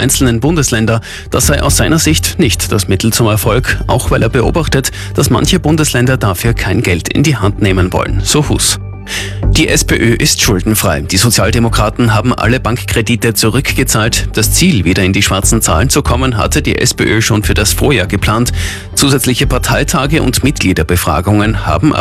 einzelnen Bundesländer, das sei aus seiner Sicht nicht das Mittel zum Erfolg, auch weil er beobachtet, dass manche Bundesländer dafür kein Geld in die Hand nehmen wollen, so Hus. Die SPÖ ist schuldenfrei. Die Sozialdemokraten haben alle Bankkredite zurückgezahlt. Das Ziel, wieder in die schwarzen Zahlen zu kommen, hatte die SPÖ schon für das Vorjahr geplant. Zusätzliche Parteitage und Mitgliederbefragungen haben